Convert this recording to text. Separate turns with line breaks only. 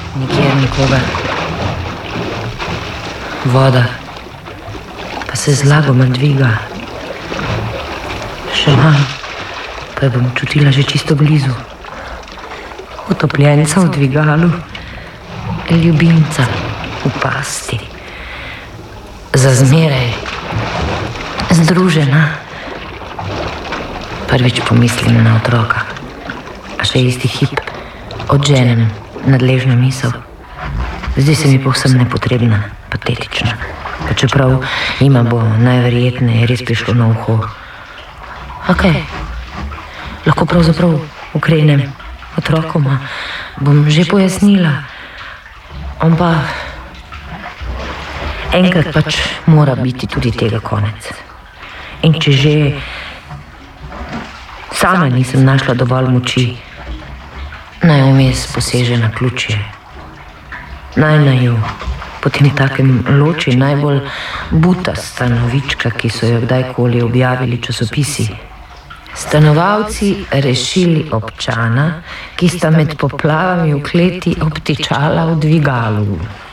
nikjer nikogar. Voda pa se zlagoma dviga. Še malo, pa jo bom čutila že čisto blizu. Utopljenca v dvigalu, ljubimca v pasti. Za zmeraj združena. Prvič pomislim na otroka, a še isti hip odženem nadležno misel. Zdi se mi povsem nepotrebna, patetična, pa čeprav ima bo najverjetneje res prišlo na uho. Okej, lahko pravzaprav ukrenem otrokoma, bom že pojasnila. On pa enkrat pač mora biti tudi tega konec. In če že sama nisem našla dovolj moči, naj vmes poseže na ključje. Naj naju potem takem loči najbolj butasta novička, ki so jo kdajkoli objavili časopisi. Stanovalci rešili občana, ki sta med poplavami v kleti obtičala v dvigalu.